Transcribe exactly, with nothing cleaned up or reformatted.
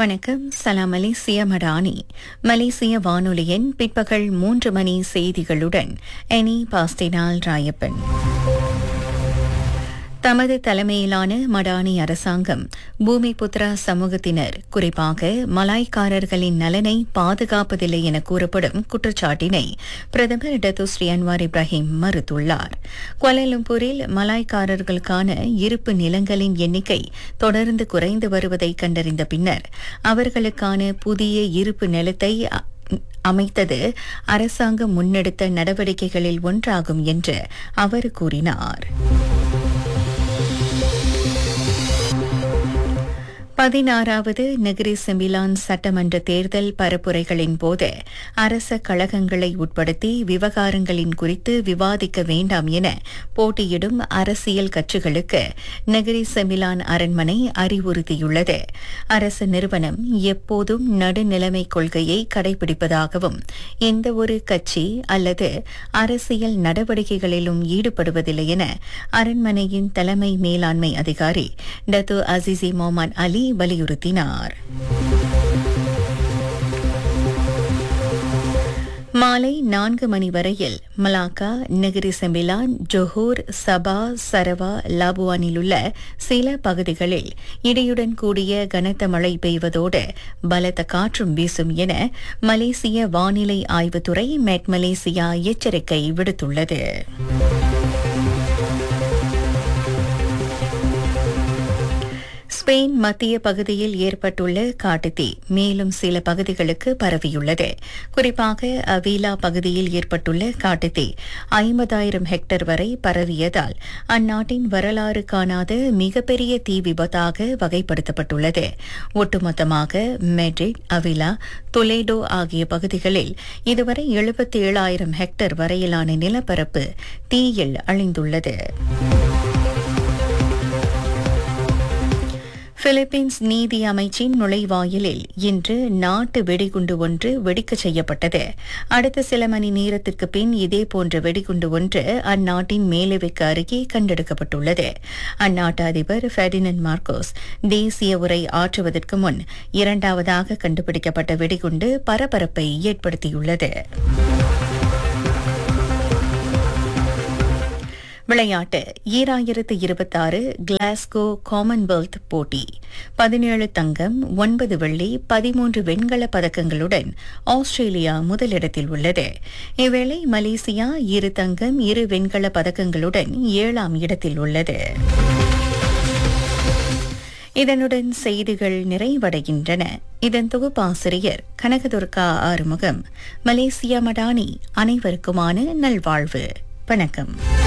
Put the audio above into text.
வணக்கம். சலாம் மலேசிய மடானி. மலேசிய வானொலியின் பிற்பகல் மூன்று மணி செய்திகளுடன் எனி பாஸ்டினால் ராயப்பன். தமது தலைமையிலான மடானி அரசாங்கம் பூமிபுத்ரா சமூகத்தினர், குறிப்பாக மலாய்க்காரர்களின் நலனை பாதுகாப்பதில்லை என கூறப்படும் குற்றச்சாட்டினை பிரதமர் டத்துஸ்ரீ அன்வார் இப்ராஹிம் மறுத்துள்ளார். குவாலாலம்பூரில் மலாய்க்காரர்களுக்கான இருப்பு நிலங்களின் எண்ணிக்கை தொடர்ந்து குறைந்து வருவதை கண்டறிந்த பின்னர் அவர்களுக்கான புதிய இருப்பு நிலத்தை அமைத்தது அரசாங்கம் முன்னெடுத்த நடவடிக்கைகளில் ஒன்றாகும் என்று அவர் கூறினார். பதினாறாவது நெகிரி செம்பிலான் சட்டமன்ற தேர்தல் பரப்புரைகளின் போது அரச கழகங்களை உட்படுத்தி விவகாரங்களின் குறித்து விவாதிக்க வேண்டாம் என போட்டியிடும் அரசியல் கட்சிகளுக்கு நெகிரி செம்பிலான் அரண்மனை அறிவுறுத்தியுள்ளது. அரசு நிறுவனம் எப்போதும் நடுநிலைமை கொள்கையை கடைபிடிப்பதாகவும் எந்தவொரு கட்சி அல்லது அரசியல் நடவடிக்கைகளிலும் ஈடுபடுவதில்லை என அரண்மனையின் தலைமை மேலாண்மை அதிகாரி டத்து அசிசி மொஹமட் அலி வலியுறுத்தினார். மாலை நான்கு மணி வரையில் மலாக்கா, நெகிரி செம்பிலான், ஜொஹூர், சபா, சரவா, லாபுவானில் உள்ள சில பகுதிகளில் இடியுடன் கூடிய கனத்த மழை பெய்வதோடு பலத்த காற்றும் வீசும் என மலேசிய வானிலை ஆய்வுத்துறை மெட் மலேசியா எச்சரிக்கை விடுத்துள்ளது. ஸ்பெயின் மத்திய பகுதியில் ஏற்பட்டுள்ள காட்டுத்தீ மேலும் சில பகுதிகளுக்கு பரவியுள்ளது. குறிப்பாக அவீலா பகுதியில் ஏற்பட்டுள்ள காட்டுத்தீ ஐம்பதாயிரம் ஹெக்டேர் வரை பரவியதால் அந்நாட்டின் வரலாறு காணாத மிகப்பெரிய தீ விபத்தாக வகைப்படுத்தப்பட்டுள்ளது. ஒட்டுமொத்தமாக மெட்ரிட், அவிலா, தொலேடோ ஆகிய பகுதிகளில் இதுவரை எழுபத்தி ஏழாயிரம் ஹெக்டேர் வரையிலான நிலப்பரப்பு தீயில் அழிந்துள்ளது. பிலிப்பீன்ஸ் நீதி அமைச்சின் நுழைவாயிலில் இன்று நாட்டு வெடிகுண்டு ஒன்று வெடிக்கச் செய்யப்பட்டது. அடுத்த சில மணி நேரத்திற்கு பின் இதேபோன்ற வெடிகுண்டு ஒன்று அந்நாட்டின் மேலவைக்கு அருகே கண்டெடுக்கப்பட்டுள்ளது. அந்நாட்டு அதிபர் ஃபெர்டினண்ட் மார்கோஸ் தேசிய உரை ஆற்றுவதற்கு முன் இரண்டாவதாக கண்டுபிடிக்கப்பட்ட வெடிகுண்டு பரபரப்பை ஏற்படுத்தியுள்ளது. விளையாட்டு. ஈராயிரத்து இருபத்தாறு கிளாஸ்கோ காமன்வெல்த் போட்டி பதினேழு தங்கம், ஒன்பது வெள்ளி, பதிமூன்று வெண்கல பதக்கங்களுடன் ஆஸ்திரேலியா முதலிடத்தில் உள்ளது. இவ்வேளை மலேசியா இரு தங்கம், இரு வெண்கல பதக்கங்களுடன் ஏழாம் இடத்தில் உள்ளது. இதனுடன் செய்திகள் நிறைவடைகின்றன. இதன் தொகுப்பாசிரியர் கனகதுர்கா ஆறுமுகம். மலேசியா மடானி. அனைவருக்குமான நல்வாழ்வு. வணக்கம்.